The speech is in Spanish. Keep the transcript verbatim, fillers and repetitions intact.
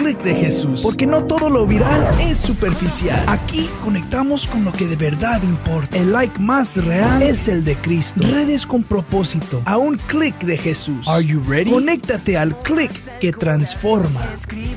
clic de Jesús, porque no todo lo viral es superficial. Aquí conectamos con lo que de verdad importa. El like más real es el de Cristo. Redes con propósito, a un clic de Jesús. Are you ready? Conéctate al clic que transforma.